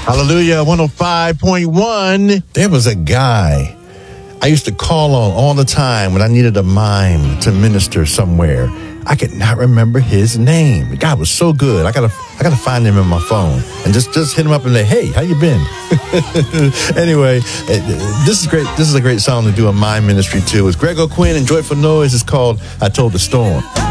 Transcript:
Hallelujah, 105.1. There was a guy I used to call on all the time when I needed a mime to minister somewhere. I could not remember his name. The guy was so good. I gotta find him in my phone and just hit him up and say, hey, how you been? Anyway, this is great. This is a great song to do a mime ministry too. It's Greg O'Quinn and Joyful Noise. It's called I Told the Storm.